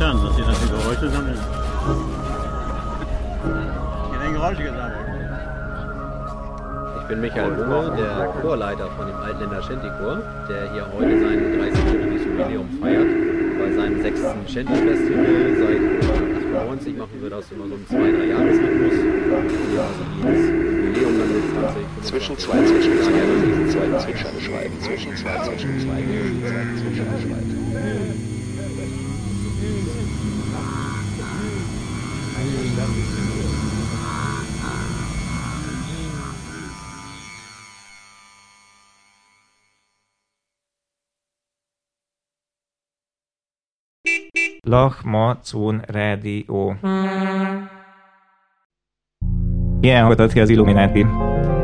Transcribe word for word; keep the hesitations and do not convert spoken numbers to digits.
lernen, dass sie dann die Geräusche sammeln. Die haben Geräusche gesammelt. Ich bin Michael Runge, der Chorleiter von dem Altländer Shanty-Chor, der hier heute sein dreißigjähriges Jubiläum feiert. Bei seinem sechsten Shanty-Festival seit achtundneunzig machen wir das immer so im zwei drei Jahresrhythmus. Hier also jedes Jubiläum dann mit zwanzig. Zwischen zwei Zwischenzeilen, zwei Zwischenschreiben, zwischen zwei Zwischenzeilen, zwei Zwischenschreiben. Lahmacun Rádió. Ilyen hallgatott ki az Illuminati.